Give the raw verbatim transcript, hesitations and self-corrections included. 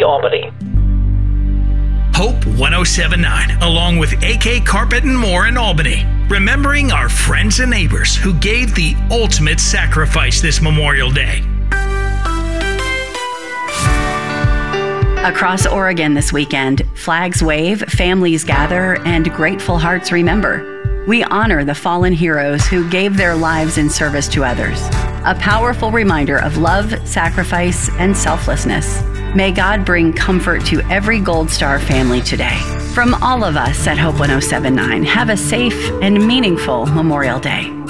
Albany. Hope one oh seven point nine, along with A K Carpet and More in Albany, remembering our friends and neighbors who gave the ultimate sacrifice this Memorial Day. Across Oregon this weekend, flags wave, families gather, and grateful hearts remember. We honor the fallen heroes who gave their lives in service to others. A powerful reminder of love, sacrifice, and selflessness. May God bring comfort to every Gold Star family today. From all of us at Hope one oh seven point nine, have a safe and meaningful Memorial Day.